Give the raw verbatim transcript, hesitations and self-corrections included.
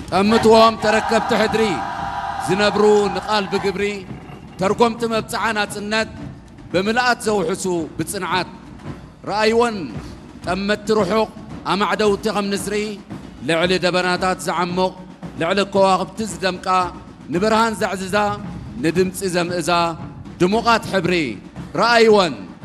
أمتوهم تركبت حدري زنبرو نقال بقبري تركمت مبتعانات الند بملأت زوحسو بتصنعات رأيون أمت روحوق أما عدو تغم نسري لعل دبناتات زعمق لعل كواغب تزدمقا نبرهان زعززا ندمت إزم إزا دموقات حبري رأيون